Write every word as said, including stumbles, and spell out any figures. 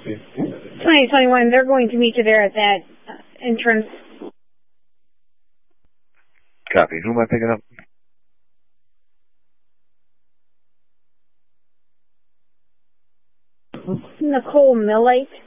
twenty twenty-one, they're going to meet you there at that uh, entrance. Copy. Who am I picking up? Nicole Millite.